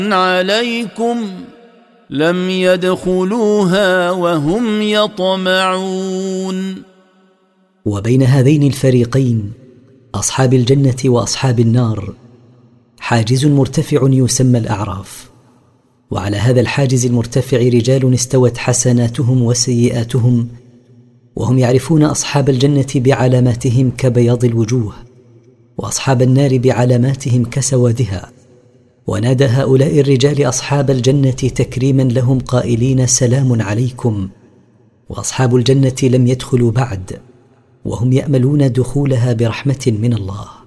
عليكم لم يدخلوها وهم يطمعون. وبين هذين الفريقين أصحاب الجنة وأصحاب النار حاجز مرتفع يسمى الأعراف، وعلى هذا الحاجز المرتفع رجال استوت حسناتهم وسيئاتهم، وهم يعرفون أصحاب الجنة بعلاماتهم كبياض الوجوه، وأصحاب النار بعلاماتهم كسوادها. ونادى هؤلاء الرجال أصحاب الجنة تكريما لهم قائلين سلام عليكم. وأصحاب الجنة لم يدخلوا بعد، وهم يأملون دخولها برحمة من الله.